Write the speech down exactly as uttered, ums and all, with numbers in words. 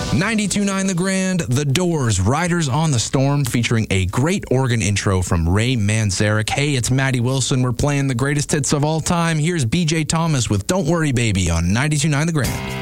ninety-two point nine The Grand, The Doors, Riders on the Storm, featuring a great organ intro from Ray Manzarek. Hey, it's Maddie Wilson. We're playing the greatest hits of all time. Here's B J Thomas with Don't Worry Baby on ninety-two point nine The Grand.